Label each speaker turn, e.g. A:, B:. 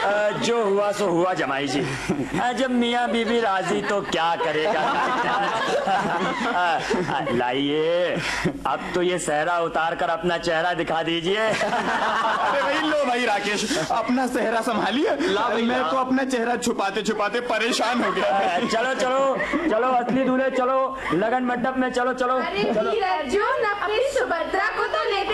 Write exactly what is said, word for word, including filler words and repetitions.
A: जो हुआ सो हुआ जमाई जी। जब मियाँ बीबी राजी तो क्या करेगा। लाइए अब तो ये सहरा उतार कर अपना चेहरा दिखा दीजिए।
B: अरे भाई लो भाई राकेश, अपना चेहरा संभालिए। मैं तो अपना चेहरा छुपाते छुपाते परेशान हो गया।
A: चलो चलो चलो असली दूल्हे चलो, लगन मंडप में चलो चलो।
C: अरे अर्जुन अपनी सुभद्रा को तो ले